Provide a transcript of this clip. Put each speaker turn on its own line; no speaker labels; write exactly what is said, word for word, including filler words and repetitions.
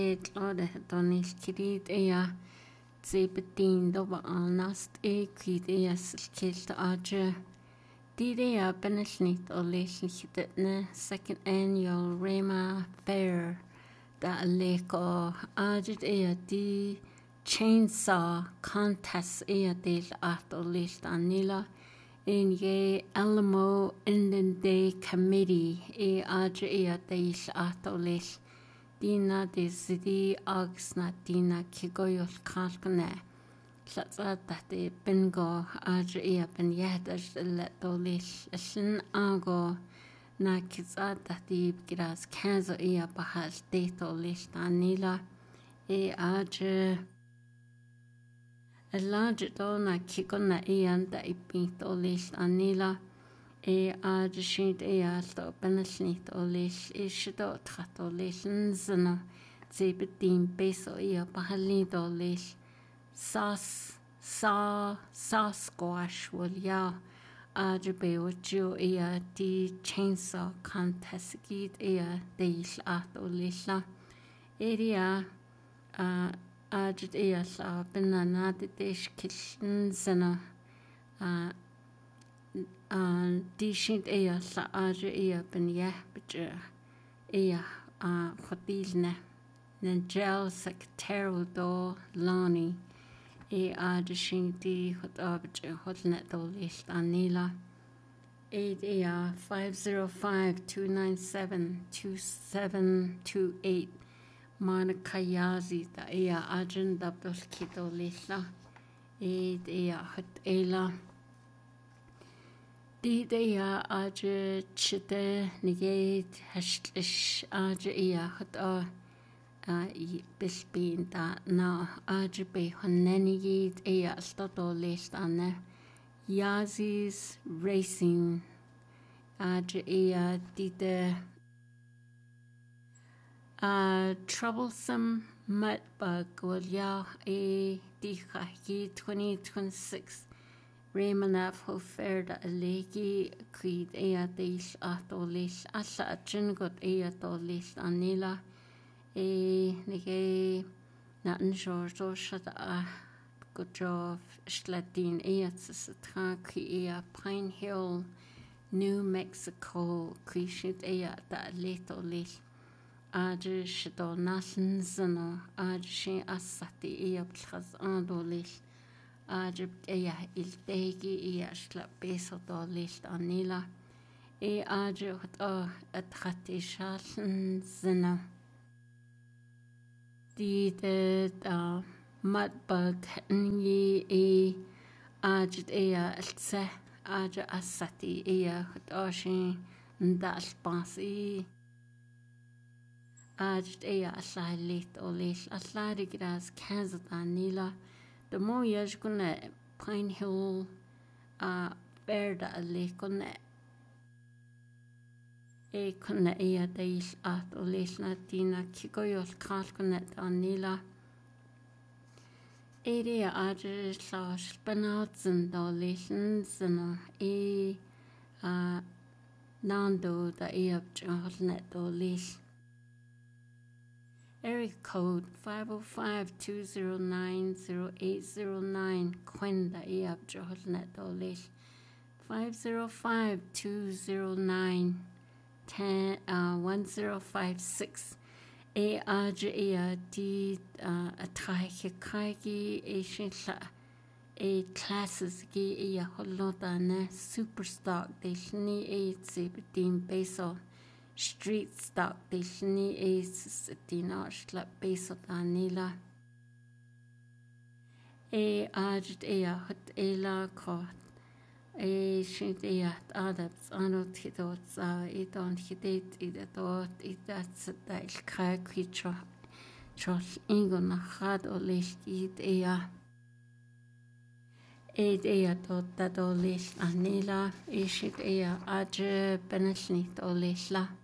Glade Donil Kirid Ea Zebetin Doba Nast E Kid Eas Kilt Aja Didea Benesnit or Lishitne second annual Rema Fair Da Leko Ajit Ea di Chainsaw Contest Ea del Ato List Anila in Ye Alamo Indian Day Committee E Aja Ea del Ato List Dina de Zidi Agsna Dina Kigoyol Kalkane. Shatsa Dati Bingo Aja Ea Ben Yadash Letolish Shin Ago Na Kitsa Dati Giras Kanzo Ea Bahas Dato Lish Danila E Aja A large dona Kikona Ean da Ipito Lish Danila E Aja Shint Ea Sto Benashnit Olish Ishido Trato Lishenzano Zebetin Beso Ea Bahalido Lish Sas Sa Sasquash will ya Aja Beojo Ea di Chainsaw Contest Gid Ea Deish Ato Lisha Area Aja Ea Sa Benana Dish Kishenzano Uh, die shint ea sa aja ea ben yeh bidja ea uh, khotilne nen gel secretarial do lani e aja shint di khot abja hotnet do list anila eight ea five zero five two nine seven two seven two eight Manakayazi da ea ajan da bulkito lista eight ea hot ela Didea Aja Chite Negate Hashlish Aja Ea Hata Bispin da na Aja Be Honenigid Ea Stato List Anne Yazis Racing Aja Ea Dide Troublesome Mudbug Wilya E Dikaki twenty twenty-six Raymond Hoferda Alegi Creed Ea Dish Atolish Asha Jingot Ea Dolish Anila E Nige Natin George Shada Good job Shlatin Ea Satraki Ea Pine Hill New Mexico Krishit Ea Da Leto Lish Aja Shado Nasan Zano Aja Shin Asati Ea Plaz Andolish Ajib ea il degi ea shla beso do list anila e ajib o atrati shaln zina di de da mudbug ngi e ajib ea iltse ajib asati ea hudoshin ndal bansi ajib ea asla lit o lish asla rigras kazat anila The more years gonna Pine Hill uh Berda Ali gonna e gonna ea deis at o lesna dina kigoyol kalkunet anila area aja slash benautzen do lesna e uh nando da e up net do les Area code five oh five two zero nine zero eight zero nine Quenda Eab Joholnet Olish five zero five two zero nine ten uh one zero five six A Aja Ea D uh Atraike Kaigi Asian A classes Gi Ea Holodane Superstock De Shni A Zibedim Beso Street stock dishni is dinash la base anila e ajt ea hot ela kot e shit ea adats anot hidot sa idon hidet idot idats dail kakricho chos ingon nachad o list id ea Eid ea dot dat o list anila e shit ea ajt benasnit o list la